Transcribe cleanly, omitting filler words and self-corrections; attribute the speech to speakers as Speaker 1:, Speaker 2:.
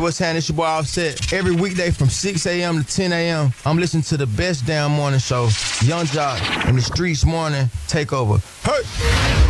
Speaker 1: what's happening? It's your boy Offset. Every weekday from 6 a.m. to 10 a.m., I'm listening to the best damn morning show, Young Jock and the Streets Morning Takeover. Hey!